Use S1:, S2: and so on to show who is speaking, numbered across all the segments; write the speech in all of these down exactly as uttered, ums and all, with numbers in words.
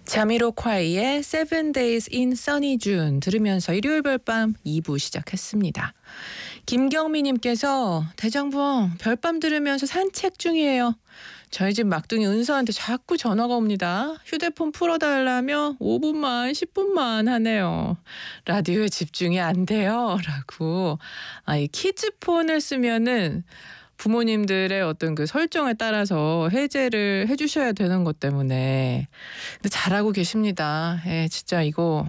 S1: 자미로콰이의 Seven Days in Sunny June 들으면서 일요일 별밤 이 부 시작했습니다. 김경미님께서 대장부엉 별밤 들으면서 산책 중이에요. 저희 집 막둥이 은서한테 자꾸 전화가 옵니다. 휴대폰 풀어달라며 오 분만 십 분만 하네요. 라디오에 집중이 안 돼요 라고. 아, 이 키즈폰을 쓰면은 부모님들의 어떤 그 설정에 따라서 해제를 해주셔야 되는 것 때문에. 근데 잘하고 계십니다. 예, 진짜 이거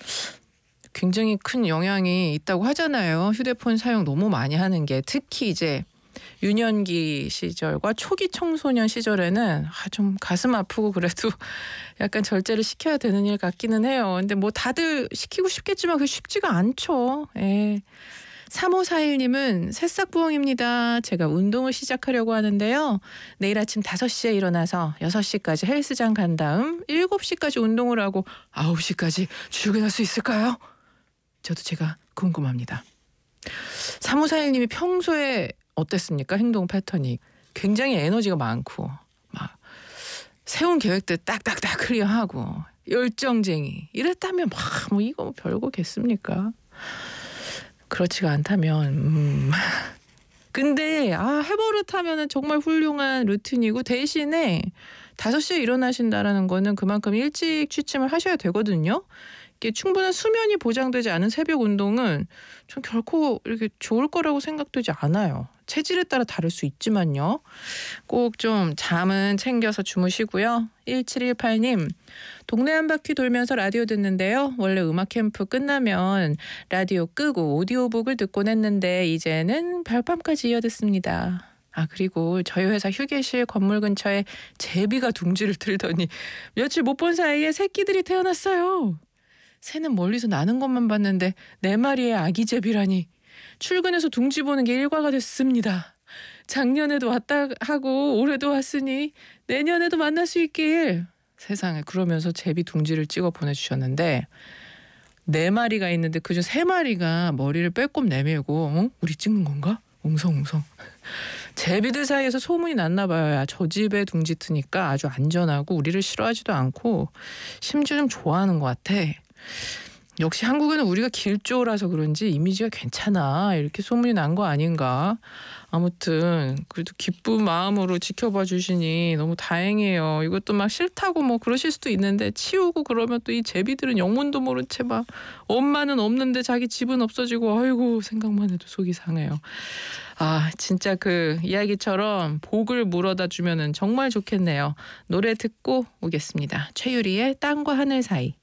S1: 굉장히 큰 영향이 있다고 하잖아요. 휴대폰 사용 너무 많이 하는 게. 특히 이제 유년기 시절과 초기 청소년 시절에는 아, 좀 가슴 아프고 그래도 약간 절제를 시켜야 되는 일 같기는 해요. 근데 뭐 다들 시키고 싶겠지만 그게 쉽지가 않죠. 예. 삼오사일님은 새싹부엉입니다. 제가 운동을 시작하려고 하는데요. 내일 아침 다섯 시에 일어나서 여섯 시까지 헬스장 간 다음 일곱 시까지 운동을 하고 아홉 시까지 출근할 수 있을까요? 저도 제가 궁금합니다. 삼오사일님이 평소에 어땠습니까? 행동 패턴이. 굉장히 에너지가 많고 막 세운 계획들 딱딱딱 클리어하고 열정쟁이 이랬다면 막 뭐 이거 뭐 별거겠습니까? 그렇지가 않다면 음. 근데 아 해버릇하면은 정말 훌륭한 루틴이고 대신에 다섯 시에 일어나신다라는 거는 그만큼 일찍 취침을 하셔야 되거든요. 이게 충분한 수면이 보장되지 않은 새벽 운동은 전 결코 이렇게 좋을 거라고 생각되지 않아요. 체질에 따라 다를 수 있지만요. 꼭 좀 잠은 챙겨서 주무시고요. 일칠일팔님 동네 한 바퀴 돌면서 라디오 듣는데요. 원래 음악 캠프 끝나면 라디오 끄고 오디오북을 듣곤 했는데 이제는 별밤까지 이어듣습니다. 아 그리고 저희 회사 휴게실 건물 근처에 제비가 둥지를 틀더니 며칠 못 본 사이에 새끼들이 태어났어요. 새는 멀리서 나는 것만 봤는데 네 마리의 아기 제비라니. 출근해서 둥지 보는 게 일과가 됐습니다. 작년에도 왔다 하고 올해도 왔으니 내년에도 만날 수 있길. 세상에. 그러면서 제비 둥지를 찍어 보내주셨는데 네 마리가 있는데 그중 세 마리가 머리를 빼꼼 내밀고 어? 우리 찍는 건가? 웅성웅성. 제비들 사이에서 소문이 났나 봐요. 야, 저 집에 둥지 트니까 아주 안전하고 우리를 싫어하지도 않고 심지어 좀 좋아하는 것 같아. 역시 한국에는 우리가 길조라서 그런지 이미지가 괜찮아. 이렇게 소문이 난 거 아닌가. 아무튼 그래도 기쁜 마음으로 지켜봐 주시니 너무 다행이에요. 이것도 막 싫다고 뭐 그러실 수도 있는데 치우고 그러면 또 이 제비들은 영문도 모른 채 막 엄마는 없는데 자기 집은 없어지고 아이고 생각만 해도 속이 상해요. 아 진짜 그 이야기처럼 복을 물어다 주면은 정말 좋겠네요. 노래 듣고 오겠습니다. 최유리의 땅과 하늘 사이.